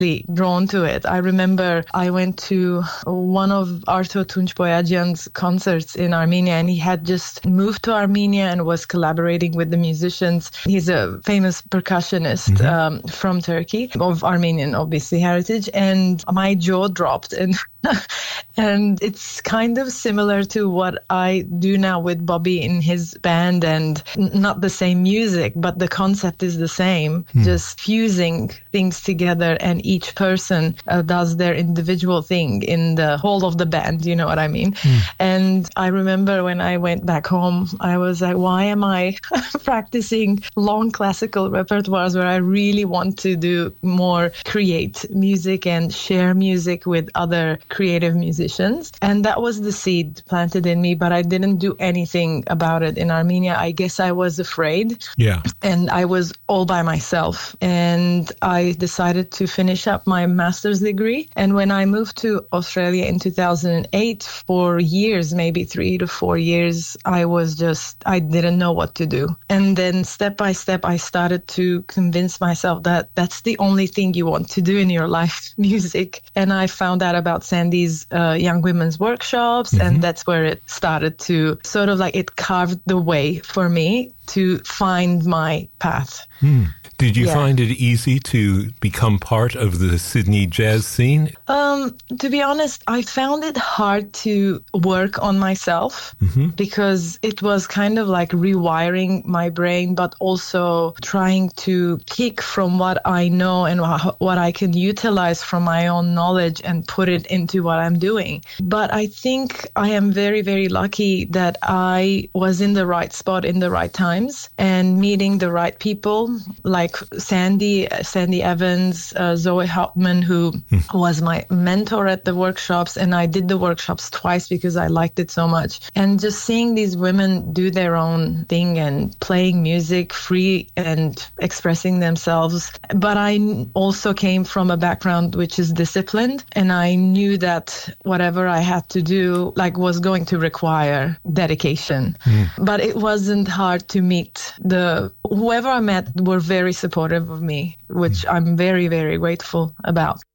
drawn to it. I remember I went to one of Arto Tunç Boyacan's concerts in Armenia, and he had just moved to Armenia and was collaborating with the musicians. He's a famous percussionist from Turkey, of Armenian, obviously, heritage, and my jaw dropped. And it's kind of similar to what I do now with Bobby in his band, and not the same music, but the concept is the same, just fusing things together, and each person does their individual thing in the whole of the band, you know what I mean? And I remember when I went back home, I was like, why am I practicing long classical repertoires where I really want to do more, create music and share music with other creative musicians? And that was the seed planted in me, but I didn't do anything about it in Armenia. I guess I was afraid. Yeah. And I was all by myself. And I decided to finish up my master's degree. And when I moved to Australia in 2008, for years, maybe 3 to 4 years, I didn't know what to do. And then step by step, I started to convince myself that that's the only thing you want to do in your life, music. And I found out about Sandy's Young Women's Workshops, and that's where it started to sort of like, it carved the way for me to find my path. Did you find it easy to become part of the Sydney jazz scene? To be honest, I found it hard to work on myself because it was kind of like rewiring my brain, but also trying to kick from what I know and what I can utilize from my own knowledge and put it into what I'm doing. But I think I am very, very lucky that I was in the right spot in the right times and meeting the right people like Sandy Evans, Zoe Hauptman, who was my mentor at the workshops. And I did the workshops twice because I liked it so much. And just seeing these women do their own thing and playing music free and expressing themselves. But I also came from a background which is disciplined. And I knew that whatever I had to do was going to require dedication. But it wasn't hard to meet. Whoever I met were very supportive of me, which I'm very, very grateful about.